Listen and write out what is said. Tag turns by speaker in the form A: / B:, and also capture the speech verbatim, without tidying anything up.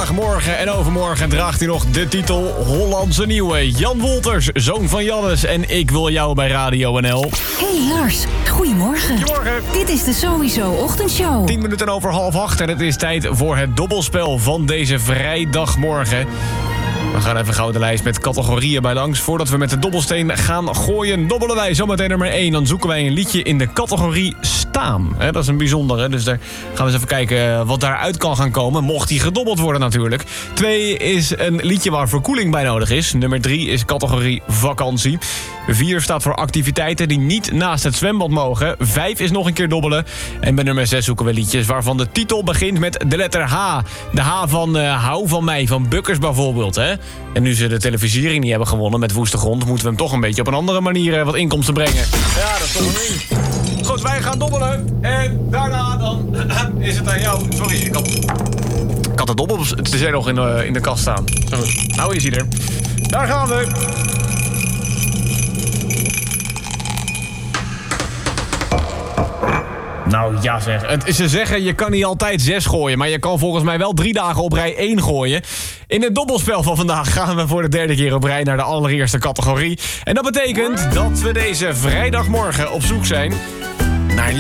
A: Vandaag, morgen en overmorgen draagt hij nog de titel Hollandse Nieuwe. Jan Wolters, zoon van Jannes en ik wil jou bij Radio N L.
B: Hey Lars, goedemorgen.
A: Goedemorgen.
B: Dit is de Sowieso Ochtendshow.
A: tien minuten over half acht en het is tijd voor het dobbelspel van deze vrijdagmorgen. We gaan even gauw de lijst met categorieën bij langs. Voordat we met de dobbelsteen gaan gooien, dobbelen wij zometeen nummer één. Dan zoeken wij een liedje in de categorie staan. He, dat is een bijzondere, dus daar gaan we eens even kijken wat daaruit kan gaan komen. Mocht die gedobbeld worden natuurlijk. Twee is een liedje waar verkoeling bij nodig is. Nummer drie is categorie vakantie. Vier staat voor activiteiten die niet naast het zwembad mogen. Vijf is nog een keer dobbelen. En bij nummer zes zoeken we liedjes waarvan de titel begint met de letter H. De H van uh, Hou van mij, van Bukkers bijvoorbeeld. Hè? En nu ze de televisiering niet hebben gewonnen met Woeste Grond, moeten we hem toch een beetje op een andere manier uh, wat inkomsten brengen. Ja, dat is toch een ding. Goed, wij gaan dobbelen. En daarna dan is het aan jou. Sorry, ik had, ik had de dobbel te zeggen nog in de, in de kast staan. Zo, nou is hij er. Daar gaan we. Nou ja zeg, het, ze zeggen je kan niet altijd zes gooien, maar je kan volgens mij wel drie dagen op rij één gooien. In het dobbelspel van vandaag gaan we voor de derde keer op rij naar de allereerste categorie. En dat betekent dat we deze vrijdagmorgen op zoek zijn